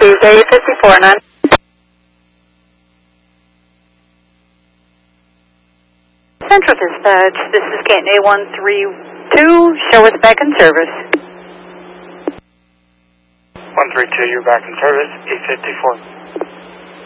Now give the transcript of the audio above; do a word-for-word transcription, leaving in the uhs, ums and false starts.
Tuesday, eight fifty-four, nine. Central Dispatch, this is Canton A one three two, show us back in service. one three two, you're back in service, eight fifty-four.